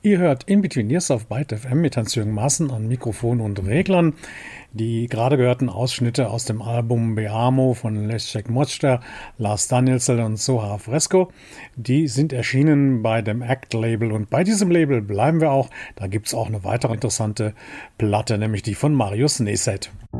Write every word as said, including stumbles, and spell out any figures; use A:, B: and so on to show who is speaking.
A: Ihr hört In Between Years auf Byte F M mit Hans-Jürgen Maaßen an Mikrofon und Reglern. Die gerade gehörten Ausschnitte aus dem Album Beamo von Leszek Moczter, Lars Danielsson und Soha Fresco. Die sind erschienen bei dem Act-Label und bei diesem Label bleiben wir auch. Da gibt es auch eine weitere interessante Platte, nämlich die von Marius Neset.